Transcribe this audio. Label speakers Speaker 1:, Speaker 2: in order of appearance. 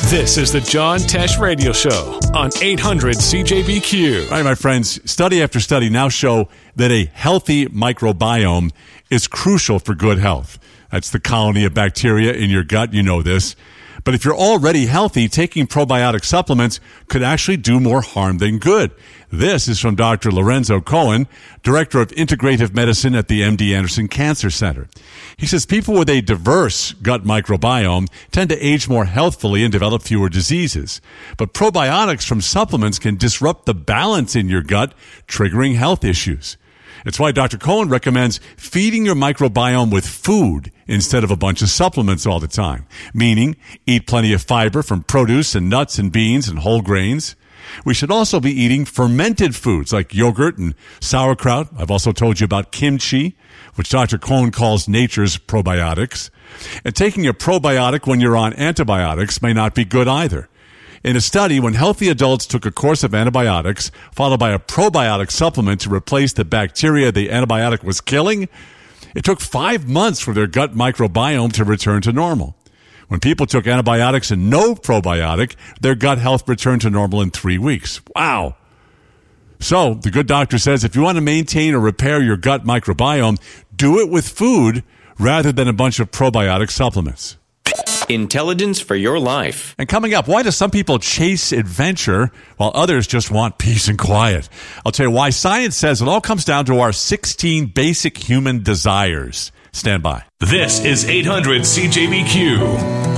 Speaker 1: This is the John Tesh Radio Show on 800 CJBQ.
Speaker 2: All right, my friends, study after study now show that a healthy microbiome is crucial for good health. That's the colony of bacteria in your gut. You know this. But if you're already healthy, taking probiotic supplements could actually do more harm than good. This is from Dr. Lorenzo Cohen, Director of Integrative Medicine at the MD Anderson Cancer Center. He says people with a diverse gut microbiome tend to age more healthfully and develop fewer diseases. But probiotics from supplements can disrupt the balance in your gut, triggering health issues. It's why Dr. Cohen recommends feeding your microbiome with food instead of a bunch of supplements all the time. Meaning, eat plenty of fiber from produce and nuts and beans and whole grains. We should also be eating fermented foods like yogurt and sauerkraut. I've also told you about kimchi, which Dr. Cohen calls nature's probiotics. And taking a probiotic when you're on antibiotics may not be good either. In a study, when healthy adults took a course of antibiotics, followed by a probiotic supplement to replace the bacteria the antibiotic was killing, it took 5 months for their gut microbiome to return to normal. When people took antibiotics and no probiotic, their gut health returned to normal in 3 weeks. Wow. So, the good doctor says if you want to maintain or repair your gut microbiome, do it with food rather than a bunch of probiotic supplements.
Speaker 3: Intelligence for your life.
Speaker 2: And coming up, why do some people chase adventure while others just want peace and quiet? I'll tell you why science says it all comes down to our 16 basic human desires. Stand by.
Speaker 1: This is 800 CJBQ.